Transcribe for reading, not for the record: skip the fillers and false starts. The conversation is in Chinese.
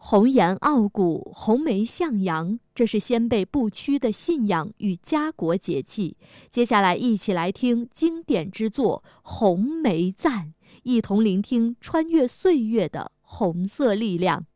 红颜傲骨，红梅向阳，这是先辈不屈的信仰与家国节气。接下来一起来听经典之作《红梅赞》，一同聆听穿越岁月的红色力量。